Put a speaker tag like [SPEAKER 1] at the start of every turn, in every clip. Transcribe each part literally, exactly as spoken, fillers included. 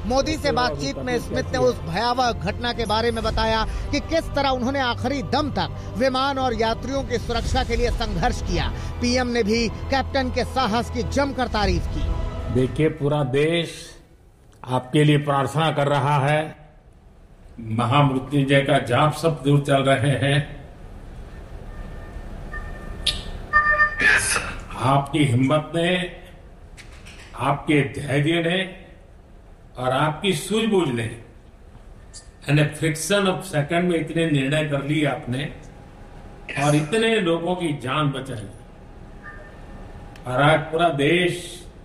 [SPEAKER 1] मोदी से बातचीत में स्मिथ ने उस भयावह घटना के बारे में बताया कि किस तरह उन्होंने आखिरी दम तक विमान और यात्रियों की सुरक्षा के लिए संघर्ष किया। पीएम ने भी कैप्टन के साहस की जमकर तारीफ की।
[SPEAKER 2] देखिए, पूरा देश आपके लिए प्रार्थना कर रहा है। महामृत्युंजय का जाप सब दूर चल रहे हैं। आपकी हिम्मत ने, आपके धैर्य ने और आपकी सूझबूझ ने यानी फ्रिक्शन ऑफ सेकंड में इतने निर्णय कर लिए आपने और इतने लोगों की जान बचाई। और आज पूरा देश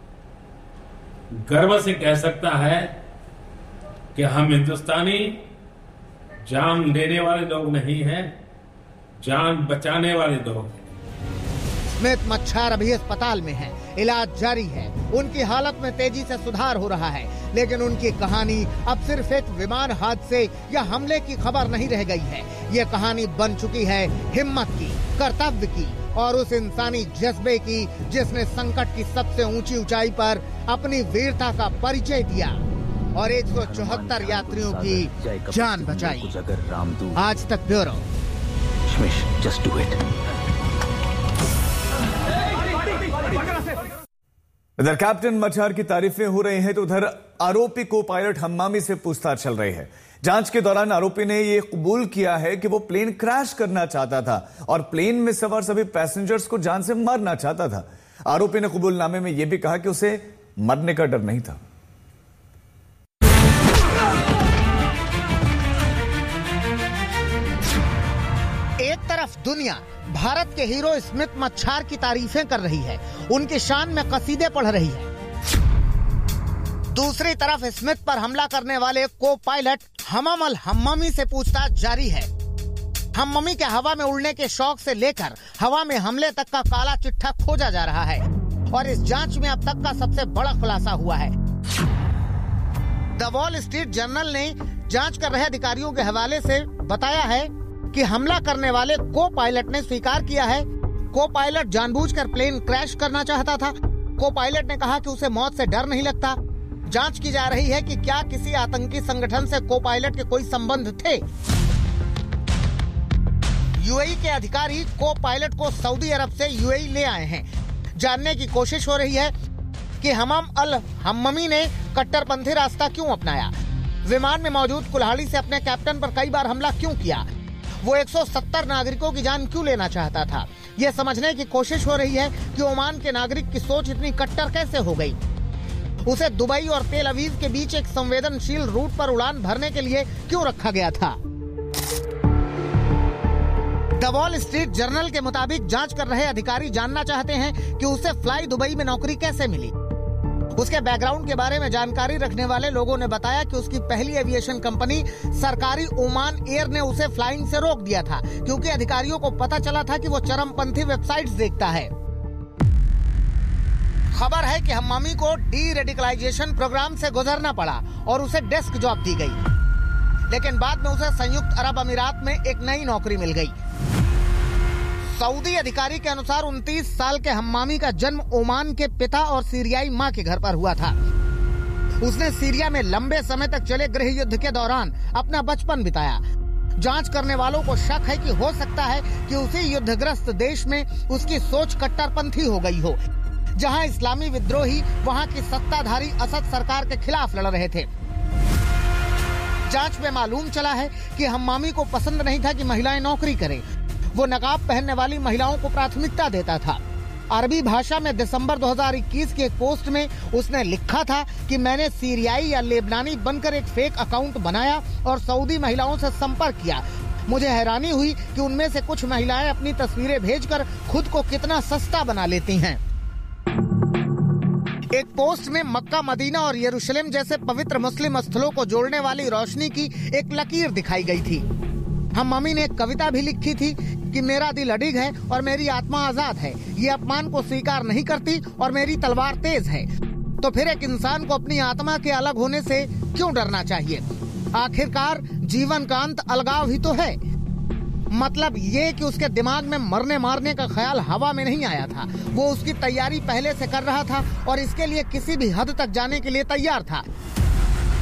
[SPEAKER 2] गर्व से कह सकता है कि हम हिंदुस्तानी जान लेने वाले लोग नहीं हैं, जान बचाने वाले लोग हैं।
[SPEAKER 1] स्मिथ मच्छर अभी अस्पताल में है, इलाज जारी है। उनकी हालत में तेजी से सुधार हो रहा है, लेकिन उनकी कहानी अब सिर्फ एक विमान हादसे या हमले की खबर नहीं रह गई है। ये कहानी बन चुकी है हिम्मत की, कर्तव्य की और उस इंसानी जज्बे की जिसने संकट की सबसे ऊंची ऊंचाई पर अपनी वीरता का परिचय दिया और एक सौ चौहत्तर यात्रियों की जान बचाई। आज तक ब्यूरो।
[SPEAKER 3] Just do it.
[SPEAKER 4] इधर कैप्टन मच्छर की तारीफें हो रही हैं तो उधर आरोपी को पायलट हम्मामी से पूछताछ चल रही है। जांच के दौरान आरोपी ने यह कबूल किया है कि वो प्लेन क्रैश करना चाहता था और प्लेन में सवार सभी पैसेंजर्स को जान से मारना चाहता था। आरोपी ने कबूलनामे में यह भी कहा कि उसे मरने का डर नहीं था।
[SPEAKER 1] एक तरफ दुनिया भारत के हीरो स्मिथ मच्छर की तारीफें कर रही है, उनकी शान में कसीदे पढ़ रही है। दूसरी तरफ स्मिथ पर हमला करने वाले को पायलट हम्माम अल हम्मामी से पूछताछ जारी है। हम्मामी के हवा में उड़ने के शौक से लेकर हवा में हमले तक का काला चिट्ठा खोजा जा रहा है और इस जांच में अब तक का सबसे बड़ा खुलासा हुआ है। द वॉल स्ट्रीट जर्नल ने जांच कर रहे अधिकारियों के हवाले से बताया है कि हमला करने वाले को पायलट ने स्वीकार किया है। को पायलट जानबूझकर प्लेन क्रैश करना चाहता था। को पायलट ने कहा कि उसे मौत से डर नहीं लगता। जांच की जा रही है कि क्या किसी आतंकी संगठन से को पायलट के कोई संबंध थे। यूएई के अधिकारी को पायलट को सऊदी अरब से यूएई ले आए हैं। जानने की कोशिश हो रही है कि हम्माम अल हम्मामी ने कट्टरपंथी रास्ता क्यों अपनाया, विमान में मौजूद कुल्हाड़ी से अपने कैप्टन पर कई बार हमला क्यों किया, वो एक सौ सत्तर नागरिकों की जान क्यों लेना चाहता था। ये समझने की कोशिश हो रही है कि ओमान के नागरिक की सोच इतनी कट्टर कैसे हो गई। उसे दुबई और तेल अवीव के बीच एक संवेदनशील रूट पर उड़ान भरने के लिए क्यों रखा गया था। द वॉल स्ट्रीट जर्नल के मुताबिक जांच कर रहे अधिकारी जानना चाहते हैं कि उसे फ्लाई दुबई में नौकरी कैसे मिली। उसके बैकग्राउंड के बारे में जानकारी रखने वाले लोगों ने बताया कि उसकी पहली एविएशन कंपनी सरकारी ओमान एयर ने उसे फ्लाइंग से रोक दिया था क्योंकि अधिकारियों को पता चला था कि वो चरमपंथी वेबसाइट्स देखता है। खबर है कि हम्मामी को डी रेडिकलाइजेशन प्रोग्राम से गुजरना पड़ा और उसे डेस्क जॉब दी गई, लेकिन बाद में उसे संयुक्त अरब अमीरात में एक नई नौकरी मिल गई। सऊदी अधिकारी के अनुसार उनतीस साल के हम्मामी का जन्म ओमान के पिता और सीरियाई मां के घर पर हुआ था। उसने सीरिया में लंबे समय तक चले गृह युद्ध के दौरान अपना बचपन बिताया। जांच करने वालों को शक है कि हो सकता है कि उसी युद्धग्रस्त देश में उसकी सोच कट्टरपंथी हो गई हो, जहां इस्लामी विद्रोही वहां की सत्ताधारी असद सरकार के खिलाफ लड़ रहे थे। जांच में मालूम चला है कि हम्मामी को पसंद नहीं था कि महिलाएं नौकरी करें। वो नकाब पहनने वाली महिलाओं को प्राथमिकता देता था। अरबी भाषा में दिसंबर दो हज़ार इक्कीस के एक पोस्ट में उसने लिखा था कि मैंने सीरियाई या लेबनानी बनकर एक फेक अकाउंट बनाया और सऊदी महिलाओं से संपर्क किया। मुझे हैरानी हुई कि उनमें से कुछ महिलाएं अपनी तस्वीरें भेजकर खुद को कितना सस्ता बना लेती हैं। एक पोस्ट में मक्का, मदीना और यरूशलेम जैसे पवित्र मुस्लिम स्थलों को जोड़ने वाली रोशनी की एक लकीर दिखाई गई थी। हम्मामी ने एक कविता भी लिखी थी कि मेरा दिल अडिग है और मेरी आत्मा आजाद है, ये अपमान को स्वीकार नहीं करती और मेरी तलवार तेज है। तो फिर एक इंसान को अपनी आत्मा के अलग होने से क्यों डरना चाहिए? आखिरकार जीवन का अंत अलगाव ही तो है। मतलब ये कि उसके दिमाग में मरने मारने का ख्याल हवा में नहीं आया था। वो उसकी तैयारी पहले से कर रहा था और इसके लिए किसी भी हद तक जाने के लिए तैयार था।